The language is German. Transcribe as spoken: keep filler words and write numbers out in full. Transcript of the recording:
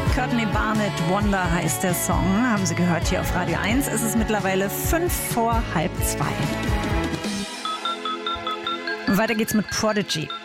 Courtney Barnett, Wonder heißt der Song. Haben Sie gehört hier auf Radio eins. Es ist mittlerweile fünf vor halb zwei. Weiter geht's mit Prodigy.